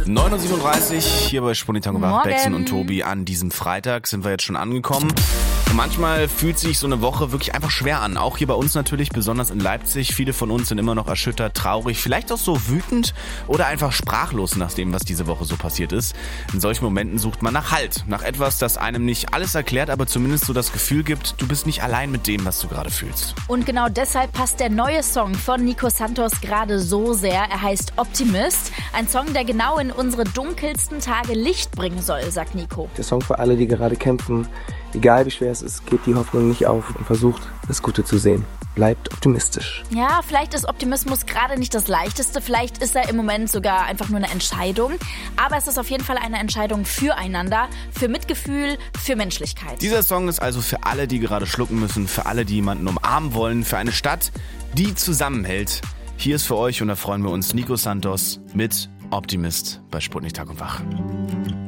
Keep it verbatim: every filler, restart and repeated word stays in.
neun Uhr siebenunddreißig hier bei Sputnik Tag und Wach. Morgen. Bexen und Tobi, an diesem Freitag sind wir jetzt schon angekommen. Und manchmal fühlt sich so eine Woche wirklich einfach schwer an. Auch hier bei uns natürlich, besonders in Leipzig. Viele von uns sind immer noch erschüttert, traurig, vielleicht auch so wütend oder einfach sprachlos nach dem, was diese Woche so passiert ist. In solchen Momenten sucht man nach Halt, nach etwas, das einem nicht alles erklärt, aber zumindest so das Gefühl gibt, du bist nicht allein mit dem, was du gerade fühlst. Und genau deshalb passt der neue Song von Nico Santos gerade so sehr. Er heißt Optimist. Ein Song, der genau in unsere dunkelsten Tage Licht bringen soll, sagt Nico. Der Song für alle, die gerade kämpfen. Egal wie schwer es ist, gebt die Hoffnung nicht auf und versucht, das Gute zu sehen. Bleibt optimistisch. Ja, vielleicht ist Optimismus gerade nicht das Leichteste. Vielleicht ist er im Moment sogar einfach nur eine Entscheidung. Aber es ist auf jeden Fall eine Entscheidung füreinander, für Mitgefühl, für Menschlichkeit. Dieser Song ist also für alle, die gerade schlucken müssen, für alle, die jemanden umarmen wollen, für eine Stadt, die zusammenhält. Hier ist für euch, und da freuen wir uns, Nico Santos mit Optimist bei Sputnik Tag und Wach.